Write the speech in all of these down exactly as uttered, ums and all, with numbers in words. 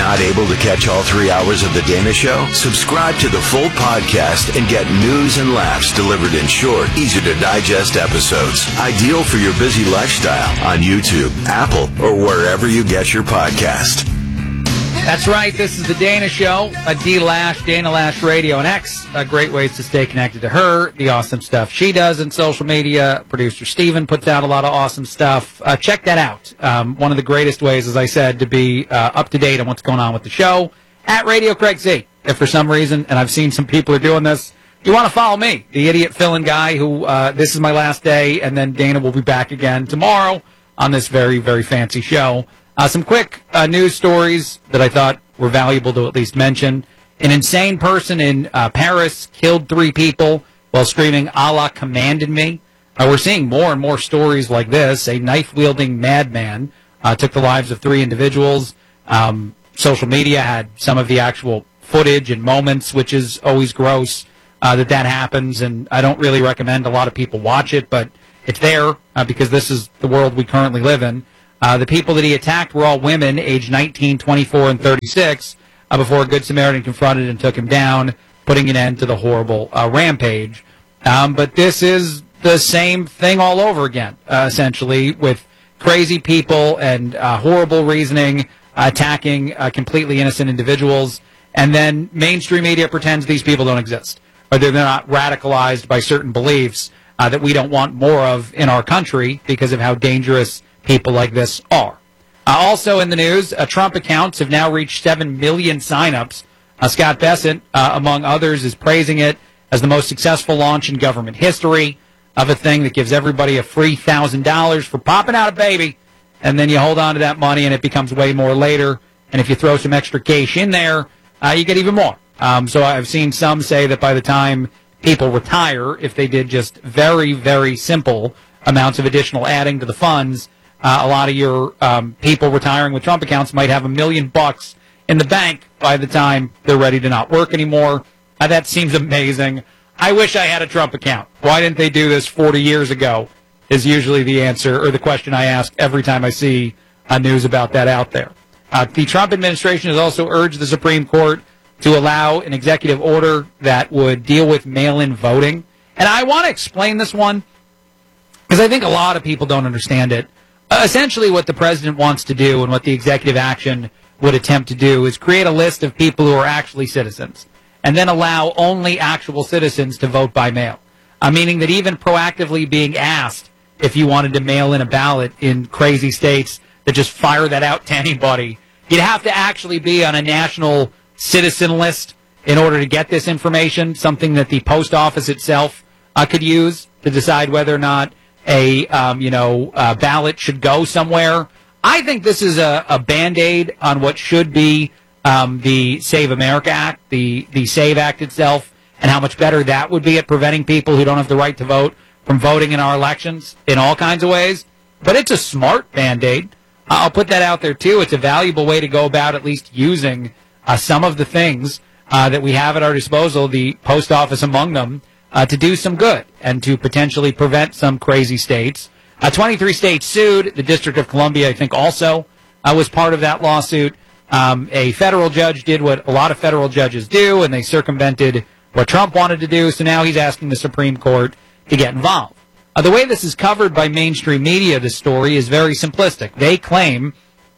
Not able to catch all three hours of The Dana Show? Subscribe to the full podcast and get news and laughs delivered in short, easy-to-digest episodes. Ideal for your busy lifestyle on YouTube, Apple, or wherever you get your podcast. That's right. This is The Dana Show, a D Lash, Dana Lash Radio and X. Uh, great ways to stay connected to her, the awesome stuff she does in social media. Producer Steven puts out a lot of awesome stuff. Uh, check that out. Um, one of the greatest ways, as I said, to be uh, up to date on what's going on with the show, at Radio Craig Z. If for some reason, and I've seen some people are doing this, you want to follow me, the idiot fill-in guy who, uh, this is my last day, and then Dana will be back again tomorrow on this very, very fancy show. Uh, some quick uh, news stories that I thought were valuable to at least mention. An insane person in uh, Paris killed three people while screaming, Allah commanded me. Uh, we're seeing more and more stories like this. A knife-wielding madman uh, took the lives of three individuals. Um, social media had some of the actual footage and moments, which is always gross uh, that that happens, and I don't really recommend a lot of people watch it, but it's there uh, because this is the world we currently live in. Uh, the people that he attacked were all women, aged nineteen, twenty-four, and thirty-six, uh, before a Good Samaritan confronted and took him down, putting an end to the horrible uh, rampage. Um, but this is the same thing all over again, uh, essentially, with crazy people and uh, horrible reasoning uh, attacking uh, completely innocent individuals. And then mainstream media pretends these people don't exist, or they're not radicalized by certain beliefs uh, that we don't want more of in our country because of how dangerous people like this are. Uh, also in the news, uh, Trump accounts have now reached seven million signups. Uh, Scott Bessent, uh, among others, is praising it as the most successful launch in government history of a thing that gives everybody a free one thousand dollars for popping out a baby, and then you hold on to that money and it becomes way more later. And if you throw some extra cash in there, uh, you get even more. Um, so I've seen some say that by the time people retire, if they did just very, very simple amounts of additional adding to the funds, Uh, a lot of your um, people retiring with Trump accounts might have a million bucks in the bank by the time they're ready to not work anymore. Uh, that seems amazing. I wish I had a Trump account. Why didn't they do this forty years ago is usually the answer, or the question I ask every time I see uh, news about that out there. Uh, the Trump administration has also urged the Supreme Court to allow an executive order that would deal with mail-in voting. And I want to explain this one because I think a lot of people don't understand it. Uh, essentially, what the president wants to do and what the executive action would attempt to do is create a list of people who are actually citizens and then allow only actual citizens to vote by mail, uh, meaning that even proactively being asked if you wanted to mail in a ballot in crazy states that just fire that out to anybody, you'd have to actually be on a national citizen list in order to get this information, something that the post office itself uh, could use to decide whether or not a um, you know uh, ballot should go somewhere. I think this is a, a Band-Aid on what should be um, the Save America Act, the, the SAVE Act itself, and how much better that would be at preventing people who don't have the right to vote from voting in our elections in all kinds of ways. But it's a smart Band-Aid. I'll put that out there, too. It's a valuable way to go about at least using uh, some of the things uh, that we have at our disposal, the post office among them, Uh, to do some good and to potentially prevent some crazy states. Uh, twenty-three states sued. The District of Columbia, I think, also uh, was part of that lawsuit. Um, a federal judge did what a lot of federal judges do, and they circumvented what Trump wanted to do, so now he's asking the Supreme Court to get involved. Uh, the way this is covered by mainstream media, this story, is very simplistic. They claim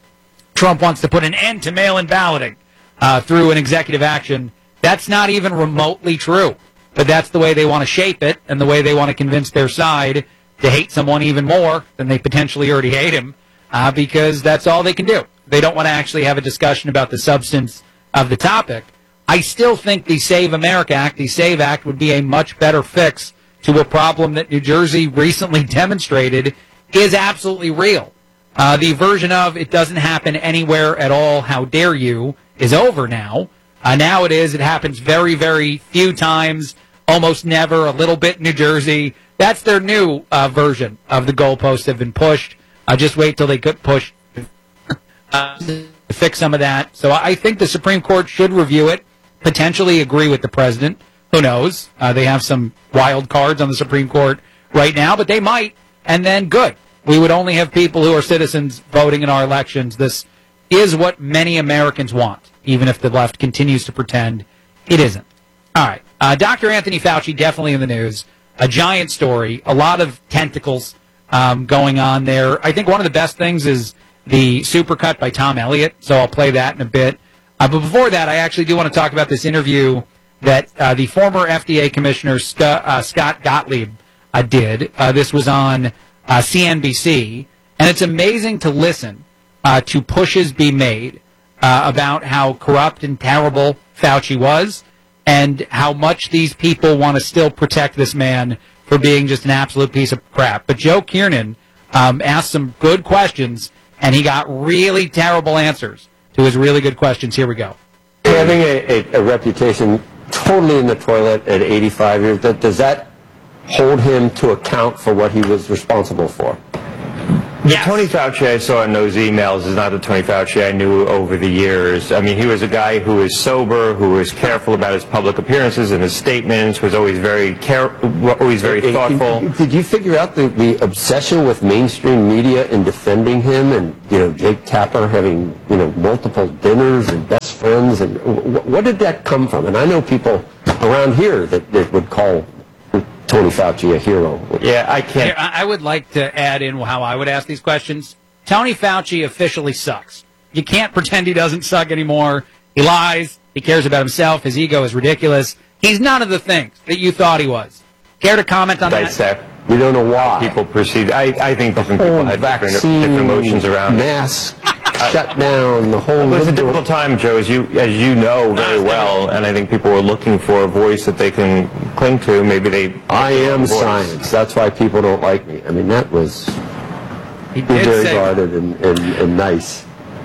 Trump wants to put an end to mail-in balloting uh, through an executive action. That's not even remotely true. But that's the way they want to shape it and the way they want to convince their side to hate someone even more than they potentially already hate him uh, because that's all they can do. They don't want to actually have a discussion about the substance of the topic. I still think the Save America Act, the SAVE Act, would be a much better fix to a problem that New Jersey recently demonstrated is absolutely real. Uh, the version of it doesn't happen anywhere at all, how dare you, is over now. Uh, now it is. It happens very, very few times, almost never, a little bit in New Jersey. That's their new uh, version of the goalposts have been pushed. Uh, just wait till they get pushed uh, to fix some of that. So I think the Supreme Court should review it, potentially agree with the president. Who knows? Uh, they have some wild cards on the Supreme Court right now, but they might. And then good. We would only have people who are citizens voting in our elections. This is what many Americans want, even if the left continues to pretend it isn't. All right. Uh, Doctor Anthony Fauci definitely in the news. A giant story. A lot of tentacles um, going on there. I think one of the best things is the supercut by Tom Elliott, so I'll play that in a bit. Uh, but before that, I actually do want to talk about this interview that uh, the former F D A Commissioner Sc- uh, Scott Gottlieb uh, did. Uh, this was on uh, C N B C, and it's amazing to listen uh, to pushes be made uh, about how corrupt and terrible Fauci was and how much these people want to still protect this man for being just an absolute piece of crap. But Joe Kiernan um, asked some good questions, and he got really terrible answers to his really good questions. Here we go. Having a, a, a reputation totally in the toilet at eighty-five years, that, does that hold him to account for what he was responsible for? The yes. Tony Fauci I saw in those emails is not the Tony Fauci I knew over the years. I mean, he was a guy who was sober, who was careful about his public appearances and his statements, was always very care, always very thoughtful. Did you figure out the, the obsession with mainstream media in defending him, and you know Jake Tapper having you know multiple dinners and best friends, and what did that come from? And I know people around here that, that would call Tony Fauci a hero. Yeah, I can't. Here, I would like to add in how I would ask these questions. Tony Fauci officially sucks. You can't pretend he doesn't suck anymore. He lies. He cares about himself. His ego is ridiculous. He's none of the things that you thought he was. Care to comment on That's that? that. We don't know why. People perceive. I, I think different people had different, different emotions around mask. Shut down the whole. It was a difficult time, Joe, as you as you know very well, and I think people were looking for a voice that they can cling to. Maybe they. I am science. That's why people don't like me. I mean, that was he did very say guarded and, and, and nice.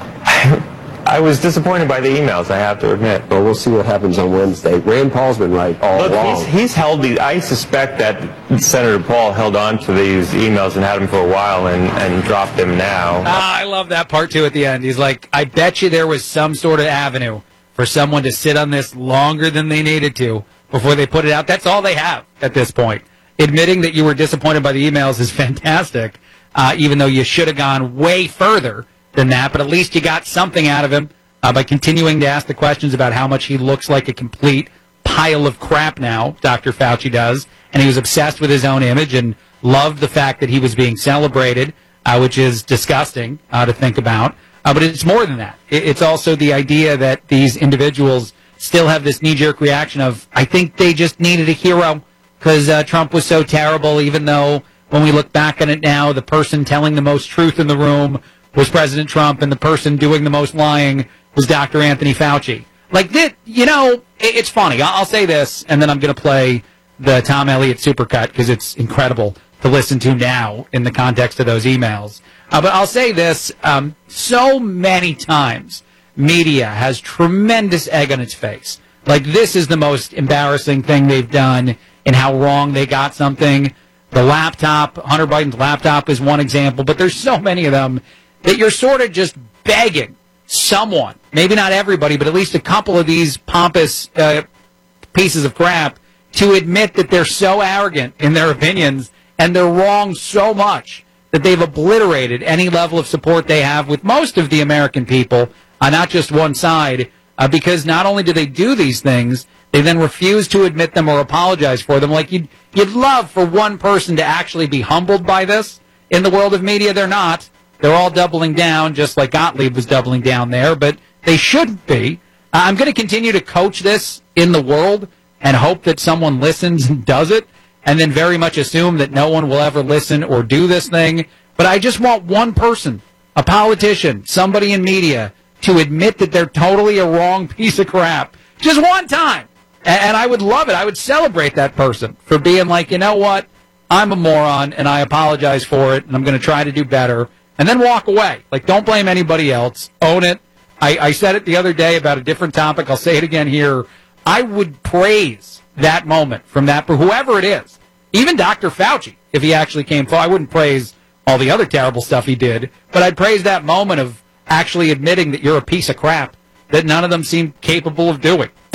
I was disappointed by the emails, I have to admit. Well, we'll see what happens on Wednesday. Rand Paul's been right all Look, along. He's, he's held these. I suspect that Senator Paul held on to these emails and had them for a while and, and dropped them now. Ah, I love that part, too, at the end. He's like, I bet you there was some sort of avenue for someone to sit on this longer than they needed to before they put it out. That's all they have at this point. Admitting that you were disappointed by the emails is fantastic, uh, even though you should have gone way further than that, but at least you got something out of him uh, by continuing to ask the questions about how much he looks like a complete pile of crap now, Doctor Fauci does, and he was obsessed with his own image and loved the fact that he was being celebrated, uh, which is disgusting uh, to think about. Uh, but it's more than that. It's also the idea that these individuals still have this knee-jerk reaction of, I think they just needed a hero because uh, Trump was so terrible, even though when we look back on it now, the person telling the most truth in the room was President Trump, and the person doing the most lying was Doctor Anthony Fauci. Like, this, you know, it's funny. I'll say this, and then I'm going to play the Tom Elliott supercut because it's incredible to listen to now in the context of those emails. Uh, but I'll say this, um, so many times media has tremendous egg on its face. Like, this is the most embarrassing thing they've done in how wrong they got something. The laptop, Hunter Biden's laptop is one example, but there's so many of them that you're sort of just begging someone, maybe not everybody, but at least a couple of these pompous uh, pieces of crap, to admit that they're so arrogant in their opinions and they're wrong so much that they've obliterated any level of support they have with most of the American people, uh, not just one side, uh, because not only do they do these things, they then refuse to admit them or apologize for them. Like, you'd, you'd love for one person to actually be humbled by this. In the world of media, they're not. They're all doubling down, just like Gottlieb was doubling down there, but they shouldn't be. Uh, I'm going to continue to coach this in the world and hope that someone listens and does it, and then very much assume that no one will ever listen or do this thing. But I just want one person, a politician, somebody in media, to admit that they're totally a wrong piece of crap. Just one time. And, and I would love it. I would celebrate that person for being like, you know what? I'm a moron, and I apologize for it, and I'm going to try to do better. And then walk away. Like, don't blame anybody else. Own it. I, I said it the other day about a different topic. I'll say it again here. I would praise that moment from that, for whoever it is. Even Doctor Fauci, if he actually came forward. I wouldn't praise all the other terrible stuff he did, but I'd praise that moment of actually admitting that you're a piece of crap that none of them seem capable of doing.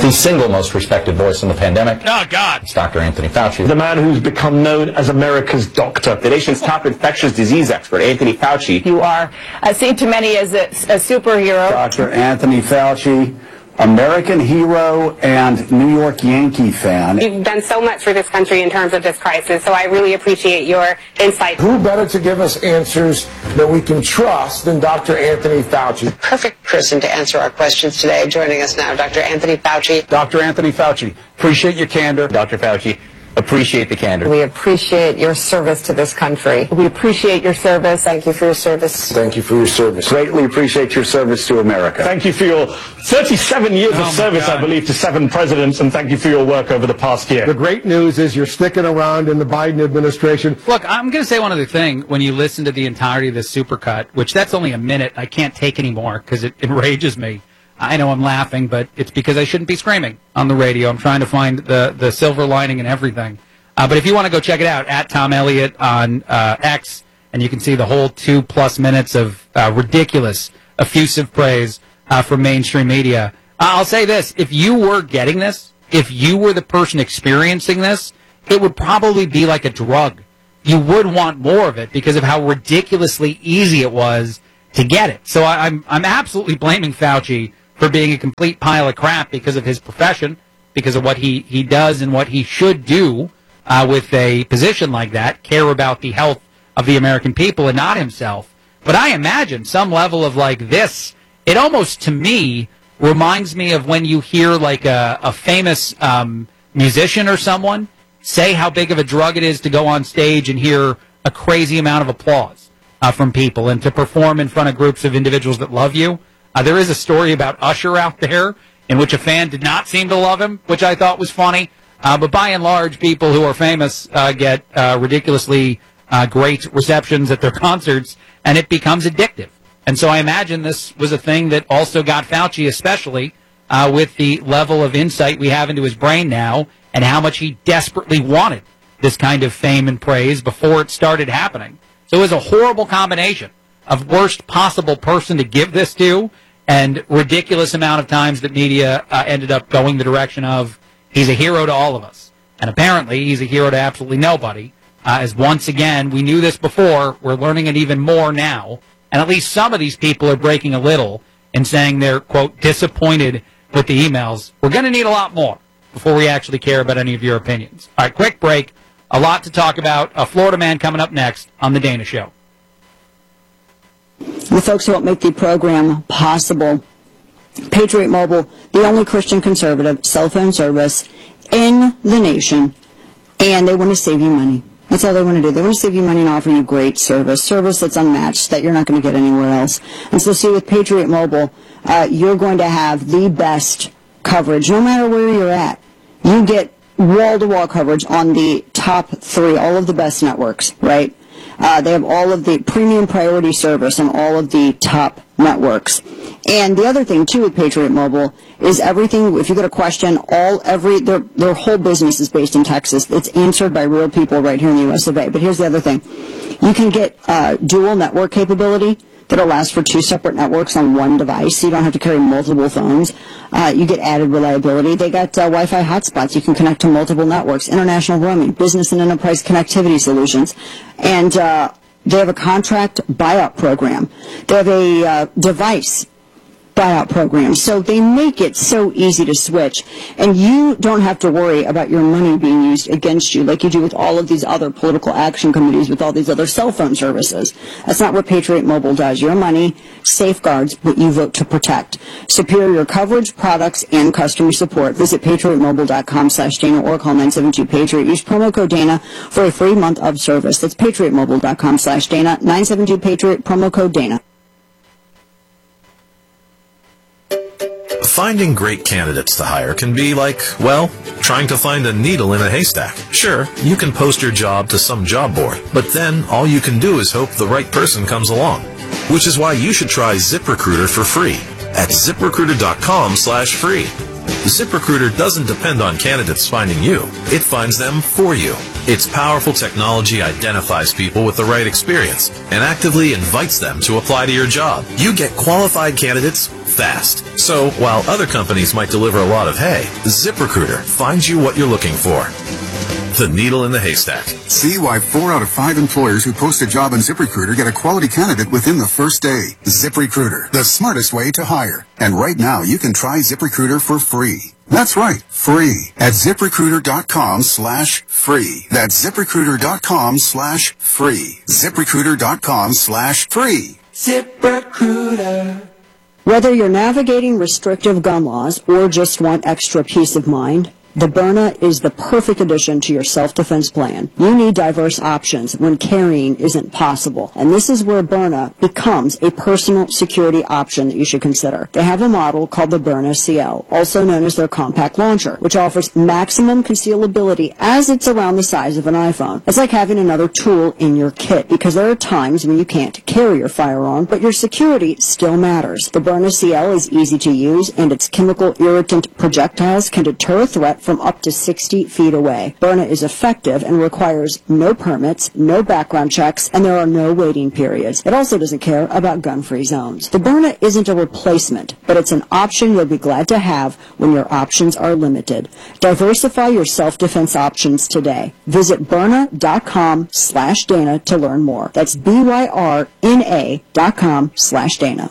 The single most respected voice in the pandemic. Oh, God. It's Doctor Anthony Fauci. The man who's become known as America's doctor. The nation's top infectious disease expert, Anthony Fauci. You are uh, seen to many as a, a superhero. Doctor Anthony Fauci, American hero and New York Yankee fan. You've done so much for this country in terms of this crisis, so I really appreciate your insight. Who better to give us answers that we can trust than Doctor Anthony Fauci? Perfect person to answer our questions today. Joining us now, Doctor Anthony Fauci. Doctor Anthony Fauci, appreciate your candor. Doctor Fauci, appreciate the candor. We appreciate your service to this country. We appreciate your service. Thank you for your service. Thank you for your service. Greatly appreciate your service to America. Thank you for your thirty-seven years Oh, of service, God. I believe, to seven presidents, and thank you for your work over the past year. The great news is you're sticking around in the Biden administration. Look, I'm going to say one other thing. When you listen to the entirety of this supercut, which that's only a minute, I can't take anymore because it enrages me. I know I'm laughing, but it's because I shouldn't be screaming on the radio. I'm trying to find the, the silver lining and everything. Uh, but if you want to go check it out, at Tom Elliott on uh, X, and you can see the whole two-plus minutes of uh, ridiculous, effusive praise uh, from mainstream media. Uh, I'll say this. If you were getting this, if you were the person experiencing this, it would probably be like a drug. You would want more of it because of how ridiculously easy it was to get it. So I, I'm I'm absolutely blaming Fauci for being a complete pile of crap because of his profession, because of what he, he does and what he should do uh, with a position like that, care about the health of the American people and not himself. But I imagine some level of like this, it almost to me reminds me of when you hear like a, a famous um, musician or someone say how big of a drug it is to go on stage and hear a crazy amount of applause uh, from people and to perform in front of groups of individuals that love you. Uh, there is a story about Usher out there in which a fan did not seem to love him, which I thought was funny. Uh, but by and large, people who are famous uh, get uh, ridiculously uh, great receptions at their concerts, and it becomes addictive. And so I imagine this was a thing that also got Fauci, especially uh, with the level of insight we have into his brain now and how much he desperately wanted this kind of fame and praise before it started happening. So it was a horrible combination of worst possible person to give this to and ridiculous amount of times that media uh, ended up going the direction of he's a hero to all of us. And apparently he's a hero to absolutely nobody. Uh, as once again, we knew this before, we're learning it even more now. And at least some of these people are breaking a little and saying they're, quote, disappointed with the emails. We're going to need a lot more before we actually care about any of your opinions. All right, quick break. A lot to talk about. A Florida man coming up next on The Dana Show. The folks who help make the program possible. Patriot Mobile, the only Christian conservative cell phone service in the nation, and they want to save you money. That's all they want to do. They want to save you money and offer you great service, service that's unmatched, that you're not going to get anywhere else. And so, see, with Patriot Mobile, uh, you're going to have the best coverage, no matter where you're at. You get wall-to-wall coverage on the top three, all of the best networks, right? Uh, they have all of the premium priority service on all of the top networks. And the other thing, too, with Patriot Mobile is everything, if you get a question, all, every, their, their whole business is based in Texas. It's answered by real people right here in the U S of A. But here's the other thing. You can get uh, dual network capability that'll last for two separate networks on one device, so you don't have to carry multiple phones. Uh, you get added reliability. They got uh, Wi-Fi hotspots. You can connect to multiple networks, international roaming, business and enterprise connectivity solutions. And uh, they have a contract buyout program. They have a uh, device buyout program. So they make it so easy to switch. And you don't have to worry about your money being used against you like you do with all of these other political action committees, with all these other cell phone services. That's not what Patriot Mobile does. Your money safeguards what you vote to protect. Superior coverage, products, and customer support. Visit patriotmobile.com slash Dana or call nine seven two Patriot. Use promo code Dana for a free month of service. That's patriotmobile.com slash Dana, nine seven two Patriot, promo code Dana. Finding great candidates to hire can be like, well, trying to find a needle in a haystack. Sure, you can post your job to some job board, but then all you can do is hope the right person comes along. Which is why you should try ZipRecruiter for free at ziprecruiter.com slash free. ZipRecruiter doesn't depend on candidates finding you. It finds them for you. Its powerful technology identifies people with the right experience and actively invites them to apply to your job. You get qualified candidates fast. So while other companies might deliver a lot of hay, ZipRecruiter finds you what you're looking for. The needle in the haystack. See why four out of five employers who post a job on ZipRecruiter get a quality candidate within the first day. ZipRecruiter, the smartest way to hire. And right now, you can try ZipRecruiter for free. That's right, free. At ZipRecruiter.com slash free. That's ZipRecruiter.com slash free. ZipRecruiter.com slash free. ZipRecruiter. Whether you're navigating restrictive gun laws or just want extra peace of mind, the Byrna is the perfect addition to your self-defense plan. You need diverse options when carrying isn't possible, and this is where Byrna becomes a personal security option that you should consider. They have a model called the Byrna C L, also known as their compact launcher, which offers maximum concealability as it's around the size of an iPhone. It's like having another tool in your kit, because there are times when you can't carry your firearm, but your security still matters. The Byrna C L is easy to use, and its chemical irritant projectiles can deter a threat from up to sixty feet away. Byrna is effective and requires no permits, no background checks, and there are no waiting periods. It also doesn't care about gun-free zones. The Byrna isn't a replacement, but it's an option you'll be glad to have when your options are limited. Diversify your self-defense options today. Visit Byrna.com slash Dana to learn more. That's B-Y-R-N-A dot com slash Dana.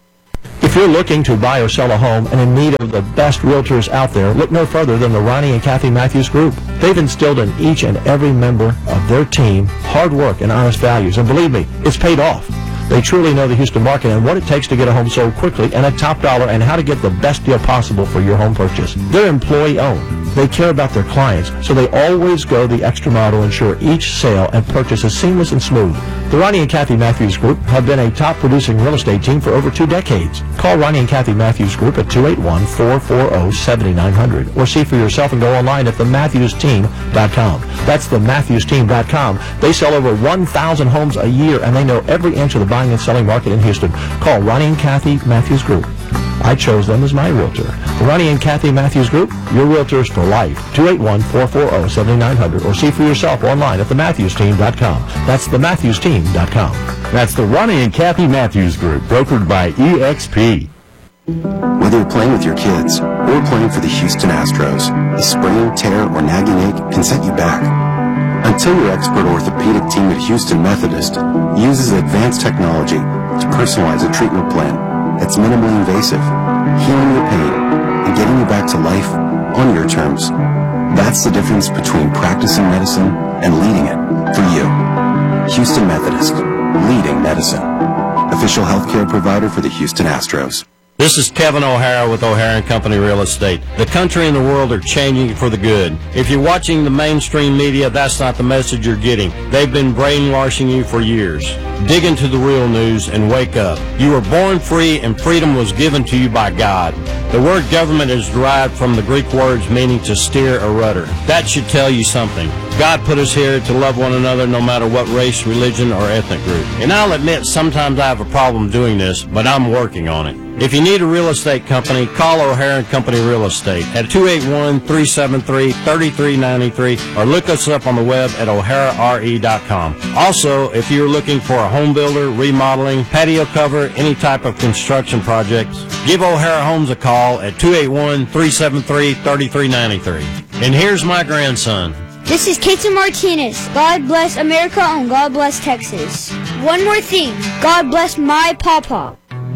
If you're looking to buy or sell a home and in need of the best realtors out there, look no further than the Ronnie and Kathy Matthews Group. They've instilled in each and every member of their team hard work and honest values, and believe me, it's paid off. They truly know the Houston market and what it takes to get a home sold quickly and at top dollar, and how to get the best deal possible for your home purchase. They're employee-owned. They care about their clients, so they always go the extra mile to ensure each sale and purchase is seamless and smooth. The Ronnie and Kathy Matthews Group have been a top-producing real estate team for over two decades. Call Ronnie and Kathy Matthews Group at two eight one, four four zero, seven nine zero zero or see for yourself and go online at the matthews team dot com. That's the matthews team dot com. They sell over one thousand homes a year, and they know every inch of the buying and selling market in Houston. Call Ronnie and Kathy Matthews Group. I chose them as my realtor. The Ronnie and Kathy Matthews Group, your realtors for life. two eight one, four four zero, seven nine zero zero or see for yourself online at the matthews team dot com. That's the matthews team dot com. That's the Ronnie and Kathy Matthews Group, brokered by E X P. Whether you're playing with your kids or playing for the Houston Astros, a sprain, tear, or nagging ache can set you back. Until your expert orthopedic team at Houston Methodist uses advanced technology to personalize a treatment plan that's minimally invasive, healing your pain, and getting you back to life on your terms. That's the difference between practicing medicine and leading it for you. Houston Methodist, leading medicine. Official healthcare provider for the Houston Astros. This is Kevin O'Hara with O'Hara and Company Real Estate. The country and the world are changing for the good. If you're watching the mainstream media, that's not the message you're getting. They've been brainwashing you for years. Dig into the real news and wake up. You were born free, and freedom was given to you by God. The word government is derived from the Greek words meaning to steer a rudder. That should tell you something. God put us here to love one another no matter what race, religion, or ethnic group. And I'll admit sometimes I have a problem doing this, but I'm working on it. If you need a real estate company, call O'Hara and Company Real Estate at two eight one, three seven three, three three nine three or look us up on the web at o'hara r e dot com. Also, if you're looking for a home builder, remodeling, patio cover, any type of construction projects, give O'Hara Homes a call at two eight one, three seven three, three three nine three. And here's my grandson. This is Katie Martinez. God bless America and God bless Texas. One more thing. God bless my pawpaw.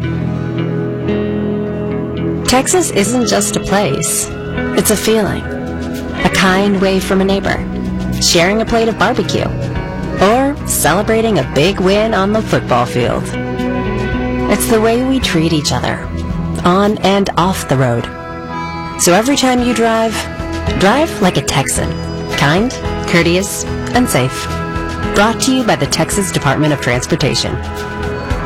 Texas isn't just a place. It's a feeling. A kind wave from a neighbor. Sharing a plate of barbecue. Or celebrating a big win on the football field. It's the way we treat each other. On and off the road. So every time you drive, drive like a Texan. Kind, courteous, and safe. Brought to you by the Texas Department of Transportation.